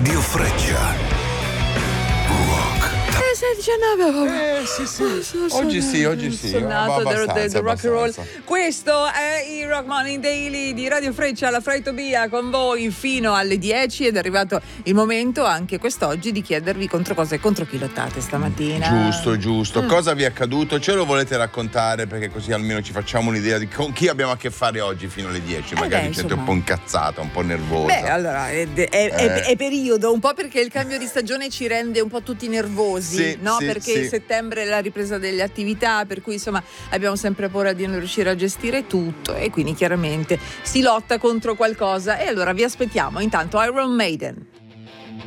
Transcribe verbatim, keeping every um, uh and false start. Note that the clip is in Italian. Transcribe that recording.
Radio Freccia. Eh, sei diciannove. Eh sì sì. Oggi sì, oggi sì. Sonnato del, del, del rock and roll. abbastanza. Questo è il Rock Morning Daily di Radio Freccia, la Fra e Tobia con voi fino alle dieci ed è arrivato il momento anche quest'oggi di chiedervi contro cosa e contro chi lottate stamattina. Giusto, giusto. Mm. Cosa vi è accaduto? Ce lo volete raccontare? Perché così almeno ci facciamo un'idea di con chi abbiamo a che fare oggi fino alle dieci. Eh Magari beh, gente un po' incazzata, un po' nervosa. Beh, allora è, è, è, Eh. è periodo, un po' perché il cambio di stagione ci rende un po' tutti nervosi, Sì, no? sì, Perché sì. settembre è la ripresa delle attività, per cui insomma abbiamo sempre paura di non riuscire a gestire tutto e quindi chiaramente si lotta contro qualcosa e allora vi aspettiamo. Intanto Iron Maiden.